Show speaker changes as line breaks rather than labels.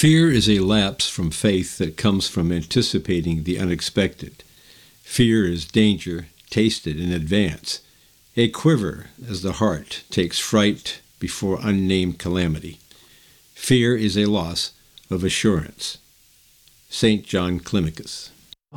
Fear is a lapse from faith that comes from anticipating the unexpected. Fear is danger tasted in advance, a quiver as the heart takes fright before unnamed calamity. Fear is a loss of assurance. St. John Climacus.